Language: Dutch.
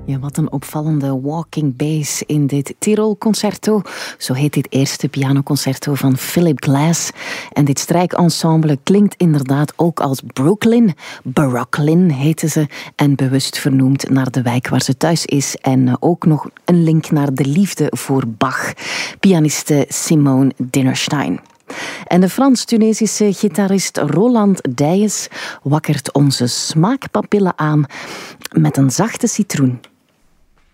Ja, wat een opvallende walking bass in dit Tirol-concerto. Zo heet dit eerste pianoconcerto van Philip Glass. En dit strijkensemble klinkt inderdaad ook als Brooklyn. Barocklin heette ze. En bewust vernoemd naar de wijk waar ze thuis is. En ook nog een link naar de liefde voor Bach. Pianiste Simone Dinnerstein. En de Frans-Tunesische gitarist Roland Dijens wakkert onze smaakpapillen aan met een zachte citroen.